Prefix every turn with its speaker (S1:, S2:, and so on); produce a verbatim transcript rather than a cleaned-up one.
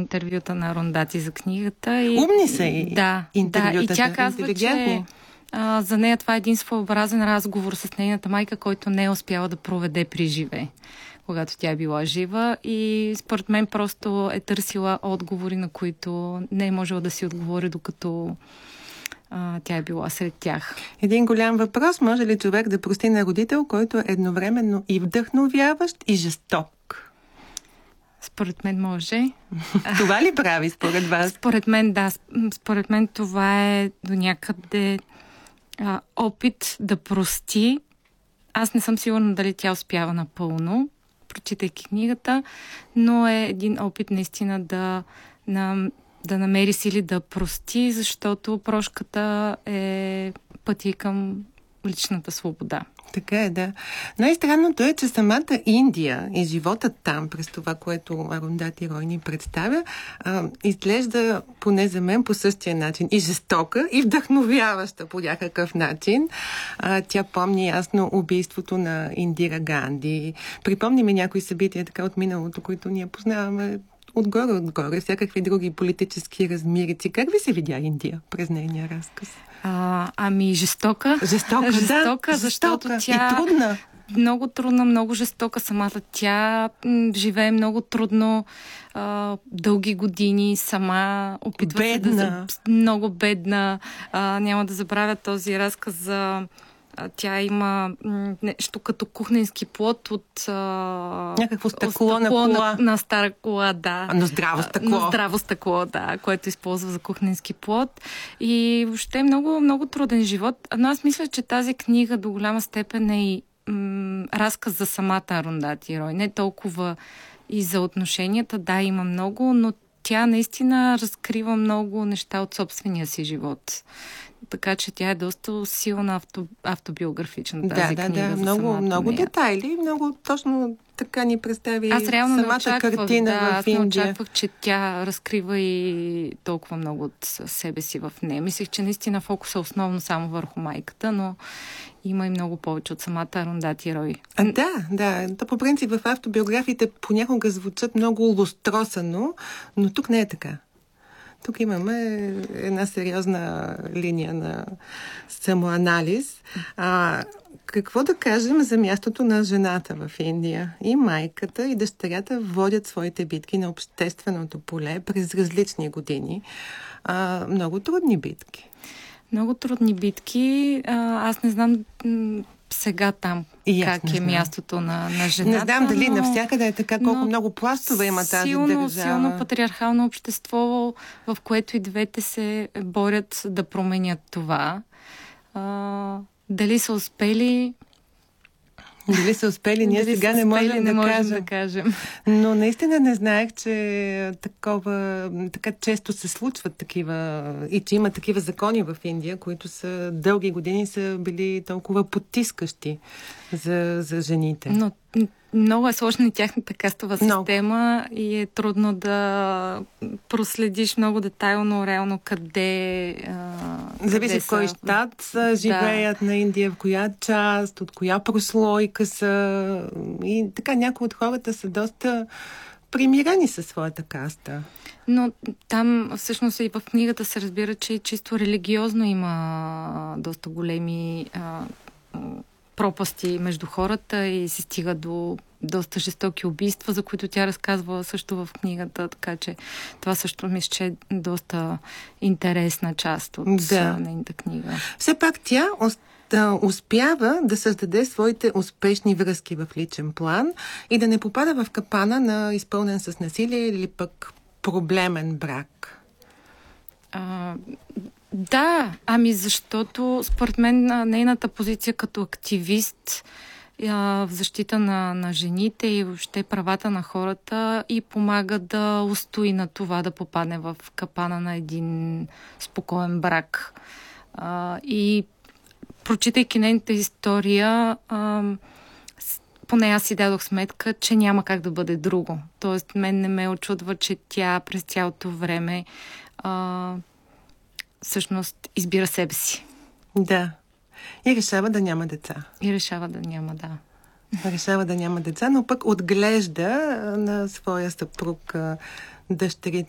S1: интервюта на Арундати за книгата. И,
S2: умни са и
S1: да,
S2: интервютата.
S1: Да, и тя казва, че а, за нея това е един своеобразен разговор с нейната майка, който не е успяла да проведе при живе, когато тя е била жива, и според мен просто е търсила отговори, на които не е можела да си отговори, докато а, тя е била сред тях.
S2: Един голям въпрос: може ли човек да прости на родител, който е едновременно и вдъхновяващ, и жесток?
S1: Според мен може.
S2: Това ли прави според вас?
S1: Според мен, да. Според мен това е до някъде а, опит да прости. Аз не съм сигурна дали тя успява напълно, прочитайки книгата, но е един опит наистина да, на, да намери сили да прости, защото прошката е пътя към личната свобода.
S2: Така е, да. Най-странното е, че самата Индия и животът там, през това, което Арундати Рой ни представя, а, изглежда, поне за мен, по същия начин. И жестока, и вдъхновяваща по някакъв начин. А, тя помни ясно убийството на Индира Ганди. Припомни ми някои събития така от миналото, които ние познаваме отгоре-отгоре, всякакви други политически размирици. Как ви се видя Индия през нейния разказ?
S1: А, ами жестока.
S2: Жестока,
S1: жестока
S2: да.
S1: Защото
S2: жестока.
S1: тя...
S2: И трудна.
S1: Много трудна, много жестока самата. Тя м, живее много трудно, а, дълги години сама. Опитва
S2: бедна.
S1: се да... Много бедна. А, няма да забравя този разказ за... Тя има нещо като кухненски плод от... А,
S2: някакво стъкло,
S1: стъкло
S2: на кола.
S1: На, на стара кола, да.
S2: А, но здраво стъкло.
S1: Но здраво стъкло, да, което използва за кухненски плод. И въобще е много, много труден живот. Но аз мисля, че тази книга до голяма степен е и м- разказ за самата Арундати Рой. Не толкова и за отношенията. Да, има много, но тя наистина разкрива много неща от собствения си живот. Така че тя е доста силна авто, автобиографична тази
S2: да,
S1: книга.
S2: Да, да,
S1: за
S2: много, много
S1: нея.
S2: детайли, много точно така ни представи
S1: аз реално
S2: самата
S1: не очаквах,
S2: картина
S1: да,
S2: в
S1: аз не
S2: Индия.
S1: очаквах, че тя разкрива и толкова много от себе си в нея. Мислех, че наистина фокус е основно само върху майката, но има и много повече от самата Арундати Рой.
S2: А, да, да. То по принцип в автобиографиите понякога звучат много лустросано, но тук не е така. Тук имаме една сериозна линия на самоанализ. А, какво да кажем за мястото на жената в Индия? И майката, и дъщерята водят своите битки на общественото поле през различни години. А, много трудни битки.
S1: Много трудни битки. А, аз не знам м- сега там
S2: и
S1: как е мястото на, на жената.
S2: Не знам дали
S1: но,
S2: навсякъде е така, колко много пластове има тази
S1: силно,
S2: държава.
S1: Силно патриархално общество, в което и двете се борят да променят това. А, дали са успели...
S2: Дали са успели, ние
S1: Дали
S2: сега
S1: успели,
S2: не можем,
S1: не
S2: да,
S1: можем
S2: кажем.
S1: да кажем.
S2: Но наистина не знаех, че такова, така често се случват такива и че има такива закони в Индия, които са дълги години са били толкова потискащи за, за жените.
S1: Но много е сложна и тяхната кастова система много. И е трудно да проследиш много детайлно, реално къде... А,
S2: зависи
S1: къде
S2: в кой
S1: са.
S2: щат са, живеят да. На Индия, в коя част, от коя прослойка са. И така някои от хората са доста примирени със своята каста.
S1: Но там всъщност и в книгата се разбира, че чисто религиозно има доста големи а, пропасти между хората и се стига до доста жестоки убийства, за които тя разказва също в книгата, така че това също мисля, че е доста интересна част от
S2: да.
S1: Нейната книга.
S2: Все пак тя да успява да създаде своите успешни връзки в личен план и да не попада в капана на изпълнен с насилие или пък проблемен брак.
S1: А, да, ами защото според мен нейната позиция като активист а, в защита на, на жените и въобще правата на хората и помага да устои на това да попадне в капана на един спокоен брак. А, и прочитайки нейната история, а, поне аз си дадох сметка, че няма как да бъде друго. Тоест, мен не ме очудва, че тя през цялото време а, всъщност избира себе си.
S2: Да. И решава да няма деца.
S1: И решава да няма, да.
S2: Решава да няма деца, но пък отглежда на своя съпруг дъщерите